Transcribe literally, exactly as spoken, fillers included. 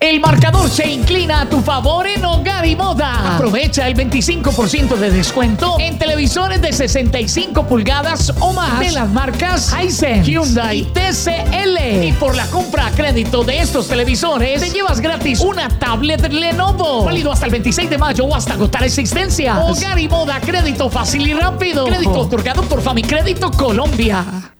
El marcador se inclina a tu favor en Hogar y Moda. Aprovecha el veinticinco por ciento de descuento en televisores de sesenta y cinco pulgadas o más de las marcas Hisense, Hyundai y T C L. Y por la compra a crédito de estos televisores, te llevas gratis una tablet Lenovo. Válido hasta el veintiséis de mayo o hasta agotar existencias. Hogar y Moda, crédito fácil y rápido. Crédito otorgado por Famicrédito Colombia.